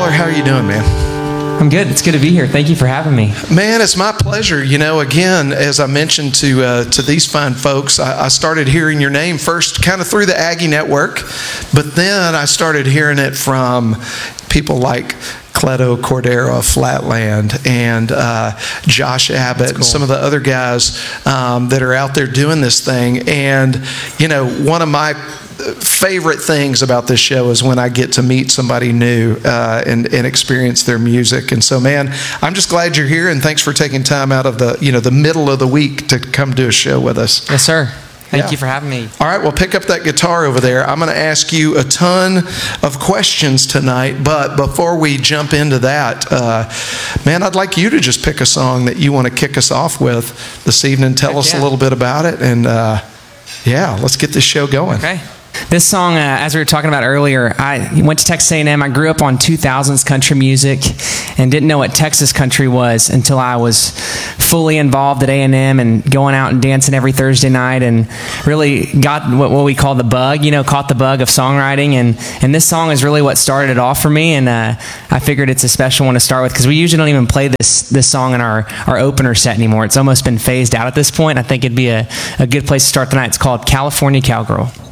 Waller, how are you doing, man? I'm good. It's good to be here. Thank you for having me. Man, it's my pleasure. You know, again, as I mentioned to these fine folks, I started hearing your name first kind of through the Aggie Network, but then I started hearing it from people like Cleto Cordero of Flatland and Josh Abbott and some of the other guys that are out there doing this thing. And, you know, one of my favorite things about this show is when I get to meet somebody new and experience their music. And so, man, I'm just glad you're here, and thanks for taking time out of the middle of the week to come do a show with us. Yes, sir. Thank you for having me. All right, well, pick up that guitar over there. I'm going to ask you a ton of questions tonight, but before we jump into that, man, I'd like you to just pick a song that you want to kick us off with this evening. Tell us a little bit about it, and let's get this show going. Okay. This song, as we were talking about earlier, I went to Texas A&M. I grew up on 2000s country music and didn't know what Texas country was until I was fully involved at A&M and going out and dancing every Thursday night, and really got what we call the bug, caught the bug of songwriting. And this song is really what started it off for me, and I figured it's a special one to start with because we usually don't even play this song in our opener set anymore. It's almost been phased out at this point. I think it'd be a good place to start the night. It's called California Cowgirl.